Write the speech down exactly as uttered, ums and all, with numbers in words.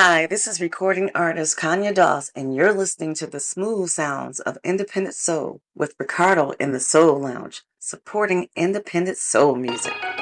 Hi, this is recording artist Kanya Doss, and you're listening to the smooth sounds of independent soul with Ricardo in the Soul Lounge, supporting independent soul music.